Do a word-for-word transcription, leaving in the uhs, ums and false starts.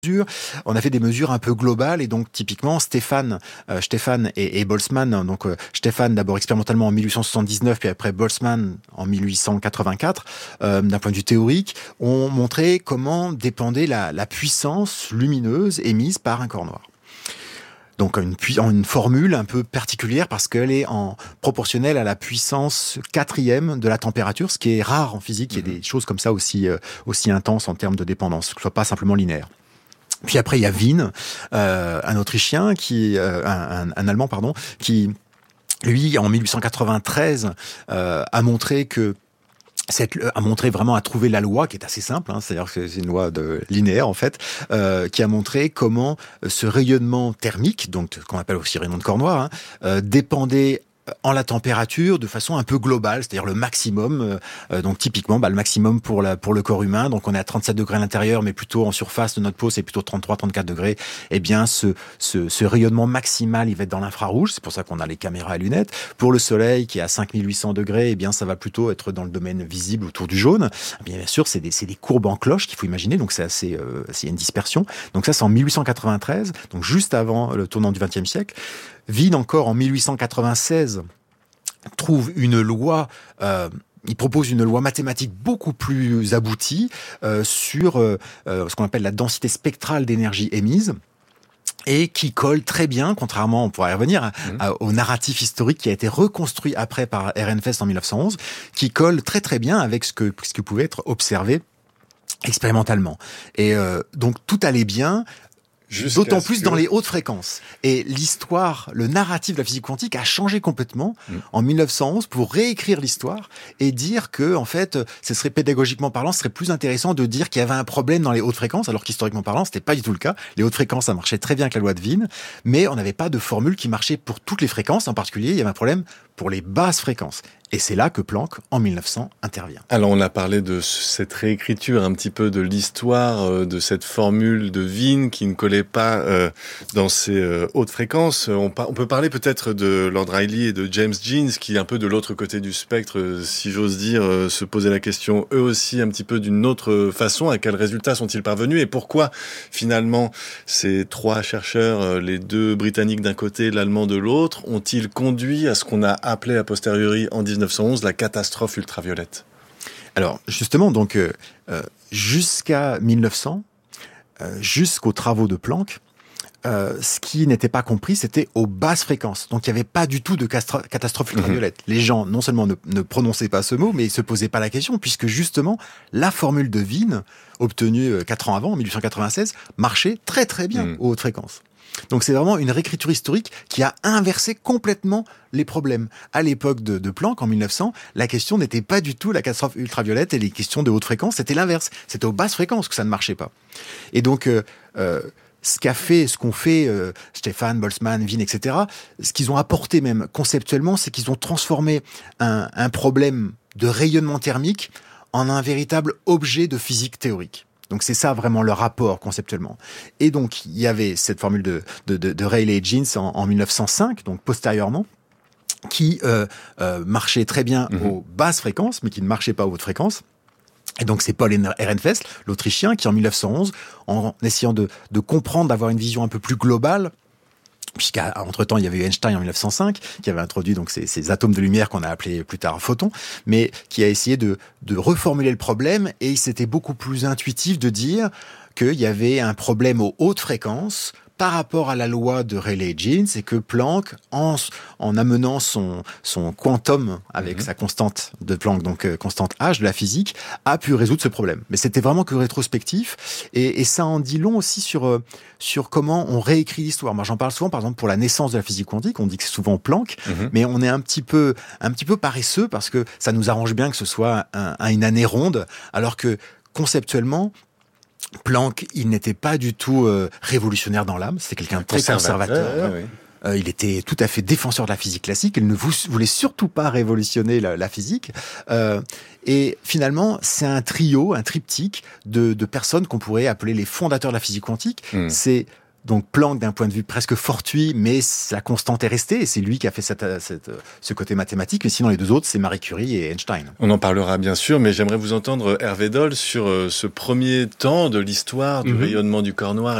On a fait des mesures un peu globales et donc typiquement Stéphane, euh, Stéphane et, et Boltzmann, donc euh, Stéphane d'abord expérimentalement en mille huit cent soixante-dix-neuf puis après Boltzmann en mille huit cent quatre-vingt-quatre, euh, d'un point de vue théorique, ont montré comment dépendait la, la puissance lumineuse émise par un corps noir. Donc une, une formule un peu particulière parce qu'elle est en proportionnelle à la puissance quatrième de la température, ce qui est rare en physique. Il y a des choses comme ça aussi, euh, aussi intenses en termes de dépendance, que ce soit pas simplement linéaire. Puis après, il y a Wien, euh, un Autrichien, qui, euh, un, un, un Allemand, pardon, qui, lui, en mille huit cent quatre-vingt-treize, euh, a montré que Cette, a montré vraiment à trouver la loi qui est assez simple, hein, c'est-à-dire que c'est une loi de linéaire en fait, euh, qui a montré comment ce rayonnement thermique, donc qu'on appelle aussi rayonnement de corps noir, hein, euh, dépendait en la température de façon un peu globale, c'est-à-dire le maximum, euh, donc typiquement bah, le maximum pour, la, pour le corps humain, donc on est à trente-sept degrés à l'intérieur, mais plutôt en surface de notre peau, c'est plutôt trente-trois à trente-quatre degrés, et bien ce, ce, ce rayonnement maximal, il va être dans l'infrarouge, c'est pour ça qu'on a les caméras à lunettes. Pour le soleil, qui est à cinq mille huit cents degrés, et bien ça va plutôt être dans le domaine visible autour du jaune. Et bien, bien sûr, c'est des, c'est des courbes en cloche qu'il faut imaginer, donc c'est assez, euh, c'est une dispersion. Donc ça, c'est en mille huit cent quatre-vingt-treize, donc juste avant le tournant du vingtième siècle. Wien, encore en mille huit cent quatre-vingt-seize, trouve une loi, euh, il propose une loi mathématique beaucoup plus aboutie euh, sur euh, ce qu'on appelle la densité spectrale d'énergie émise, et qui colle très bien, contrairement, on pourra y revenir, à, à, au narratif historique qui a été reconstruit après par Ehrenfest en mille neuf cent onze, qui colle très très bien avec ce que, ce que pouvait être observé expérimentalement. Et euh, donc tout allait bien, Jusqu'à d'autant plus que... dans les hautes fréquences. Et l'histoire, le narratif de la physique quantique a changé complètement mmh. en mille neuf cent onze pour réécrire l'histoire et dire que, en fait, ce serait pédagogiquement parlant, ce serait plus intéressant de dire qu'il y avait un problème dans les hautes fréquences, alors qu'historiquement parlant, c'était pas du tout le cas. Les hautes fréquences, ça marchait très bien avec la loi de Wien, mais on n'avait pas de formule qui marchait pour toutes les fréquences. En particulier, il y avait un problème pour les basses fréquences. Et c'est là que Planck, en mille neuf cents, intervient. Alors, on a parlé de cette réécriture un petit peu de l'histoire, euh, de cette formule de Wien qui ne collait pas euh, dans ces euh, hautes fréquences. On, par- on peut parler peut-être de Lord Rayleigh et de James Jeans, qui, un peu de l'autre côté du spectre, euh, si j'ose dire, euh, se posaient la question, eux aussi, un petit peu d'une autre façon. À quels résultats sont-ils parvenus? Et pourquoi, finalement, ces trois chercheurs, euh, les deux Britanniques d'un côté, l'Allemand de l'autre, ont-ils conduit à ce qu'on a appelé a posteriori en dix-neuf cent onze la catastrophe ultraviolette? Alors, justement, donc, euh, euh, jusqu'à mille neuf cents, euh, jusqu'aux travaux de Planck, euh, ce qui n'était pas compris, c'était aux basses fréquences. Donc, il n'y avait pas du tout de castra- catastrophe ultraviolette. Mmh. Les gens, non seulement ne, ne prononçaient pas ce mot, mais ils se posaient pas la question, puisque justement, la formule de Wien, obtenue quatre ans avant, en mille huit cent quatre-vingt-seize, marchait très très bien mmh. aux hautes fréquences. Donc c'est vraiment une réécriture historique qui a inversé complètement les problèmes. À l'époque de, de Planck, en mille neuf cents, la question n'était pas du tout la catastrophe ultraviolette et les questions de haute fréquence, c'était l'inverse. C'était aux basses fréquences que ça ne marchait pas. Et donc, euh, euh, ce qu'a fait, ce qu'ont fait euh, Stéphane, Boltzmann, Wien, et cetera, ce qu'ils ont apporté même conceptuellement, c'est qu'ils ont transformé un, un problème de rayonnement thermique en un véritable objet de physique théorique. Donc c'est ça vraiment le rapport conceptuellement. Et donc il y avait cette formule de, de, de, de Rayleigh et Jeans en, en mille neuf cent cinq, donc postérieurement, qui euh, euh, marchait très bien mmh. aux basses fréquences, mais qui ne marchait pas aux hautes fréquences. Et donc c'est Paul Ehrenfest, l'Autrichien, qui en mille neuf cent onze, en essayant de, de comprendre, d'avoir une vision un peu plus globale, puisqu'entre-temps, il y avait eu Einstein en mille neuf cent cinq, qui avait introduit donc ces, ces atomes de lumière qu'on a appelés plus tard photons, mais qui a essayé de, de reformuler le problème, et c'était beaucoup plus intuitif de dire qu'il y avait un problème aux hautes fréquences par rapport à la loi de Rayleigh-Jeans, et que Planck, en, en amenant son, son quantum avec mmh. sa constante de Planck, donc euh, constante H de la physique, a pu résoudre ce problème. Mais c'était vraiment que rétrospectif, et, et ça en dit long aussi sur, euh, sur comment on réécrit l'histoire. Moi, j'en parle souvent, par exemple, pour la naissance de la physique quantique, on dit que c'est souvent Planck, mmh. mais on est un petit peu, un petit peu paresseux, parce que ça nous arrange bien que ce soit un, un, une année ronde, alors que conceptuellement, Planck, il n'était pas du tout euh, révolutionnaire dans l'âme, c'était quelqu'un de très conservateur. Ouais, ouais, ouais. Euh, il était tout à fait défenseur de la physique classique, il ne voulait surtout pas révolutionner la, la physique. Euh, et finalement, c'est un trio, un triptyque de, de personnes qu'on pourrait appeler les fondateurs de la physique quantique. Mmh. C'est Donc Planck, d'un point de vue presque fortuit, mais la constante est restée, et c'est lui qui a fait cette, cette, ce côté mathématique, mais sinon les deux autres, c'est Marie Curie et Einstein. On en parlera bien sûr, mais j'aimerais vous entendre, Hervé Doll, sur ce premier temps de l'histoire du mmh. rayonnement du corps noir